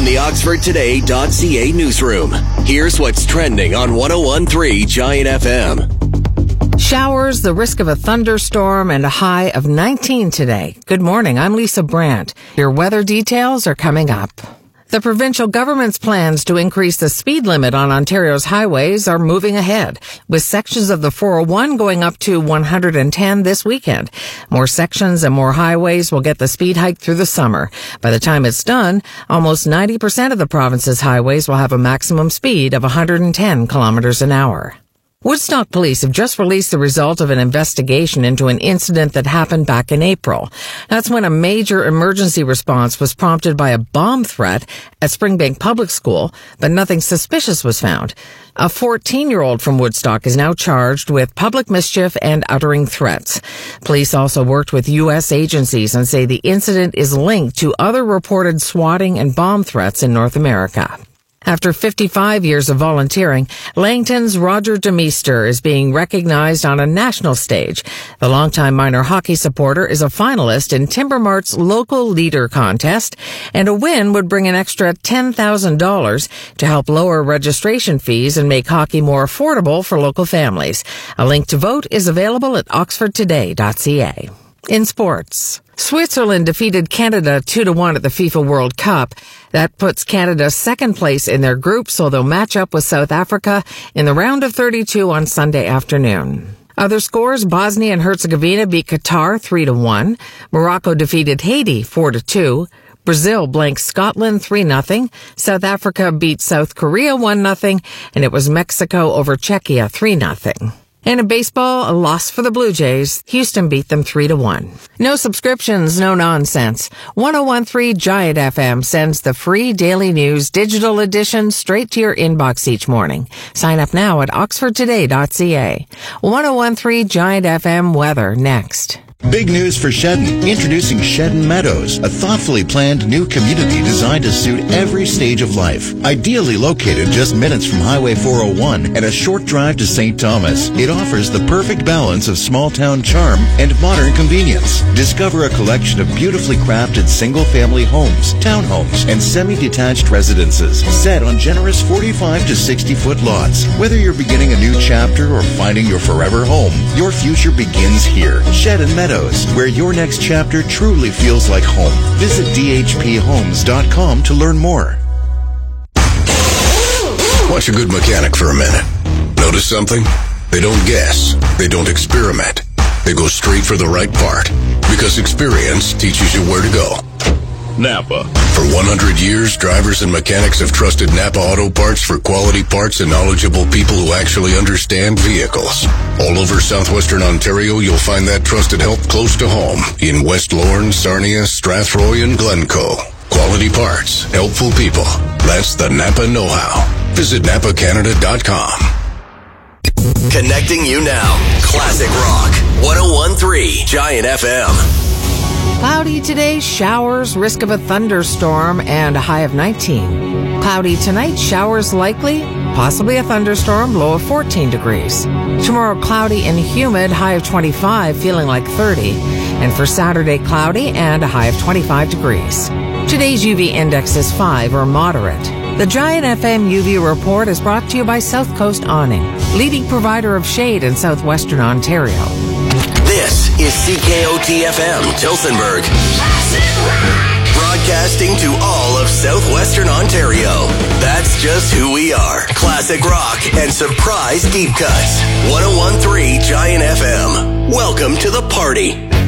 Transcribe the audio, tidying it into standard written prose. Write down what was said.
the OxfordToday.ca newsroom. Here's what's trending on 101.3 Giant FM. Showers, the risk of a thunderstorm, and a high of 19 today. Good morning, I'm Lisa Brandt. Your weather details are coming up. The provincial government's plans to increase the speed limit on Ontario's highways are moving ahead, with sections of the 401 going up to 110 this weekend. More sections and more highways will get the speed hike through the summer. By the time it's done, almost 90% of the province's highways will have a maximum speed of 110 kilometers an hour. Woodstock police have just released the result of an investigation into an incident that happened back in April. That's when a major emergency response was prompted by a bomb threat at Springbank Public School, but nothing suspicious was found. A 14-year-old from Woodstock is now charged with public mischief and uttering threats. Police also worked with U.S. agencies and say the incident is linked to other reported swatting and bomb threats in North America. After 55 years of volunteering, Langton's Roger DeMeester is being recognized on a national stage. The longtime minor hockey supporter is a finalist in Timbermart's local leader contest, and a win would bring an extra $10,000 to help lower registration fees and make hockey more affordable for local families. A link to vote is available at oxfordtoday.ca. In sports, Switzerland defeated Canada 2-1 at the FIFA World Cup. That puts Canada second place in their group, so they'll match up with South Africa in the round of 32 on Sunday afternoon. Other scores, Bosnia and Herzegovina beat Qatar 3-1. Morocco defeated Haiti 4-2. Brazil blanked Scotland 3-0. South Africa beat South Korea 1-0. And it was Mexico over Czechia 3-0. And in baseball, a loss for the Blue Jays. Houston beat them 3-1. No subscriptions, no nonsense. 101.3 Giant FM sends the free daily news digital edition straight to your inbox each morning. Sign up now at oxfordtoday.ca. 101.3 Giant FM weather next. Big news for Shedden. Introducing Shedden Meadows, a thoughtfully planned new community designed to suit every stage of life. Ideally located just minutes from Highway 401 and a short drive to St. Thomas, it offers the perfect balance of small-town charm and modern convenience. Discover a collection of beautifully crafted single-family homes, townhomes, and semi-detached residences set on generous 45 to 60-foot lots. Whether you're beginning a new chapter or finding your forever home, your future begins here. Shedden Meadows, where your next chapter truly feels like home. Visit dhphomes.com to learn more. Watch a good mechanic for a minute. Notice something? They don't guess. They don't experiment. They go straight for the right part. Because experience teaches you where to go. Napa. For 100 years, drivers and mechanics have trusted Napa Auto Parts for quality parts and knowledgeable people who actually understand vehicles. All over southwestern Ontario, you'll find that trusted help close to home in West Lorne, Sarnia, Strathroy, and Glencoe. Quality parts, helpful people. That's the Napa know-how. Visit NapaCanada.com. Connecting you now. Classic Rock. 101.3 Giant FM. Cloudy today, showers, risk of a thunderstorm, and a high of 19. Cloudy tonight, showers likely, possibly a thunderstorm, low of 14 degrees. Tomorrow, cloudy and humid, high of 25, feeling like 30. And for Saturday, cloudy and a high of 25 degrees. Today's UV index is 5 or moderate. The Giant FM UV report is brought to you by South Coast Awning, leading provider of shade in southwestern Ontario. This is CKOT-FM, Tillsonburg. Broadcasting to all of southwestern Ontario. That's just who we are. Classic rock and surprise deep cuts. 101.3 Giant FM. Welcome to the party.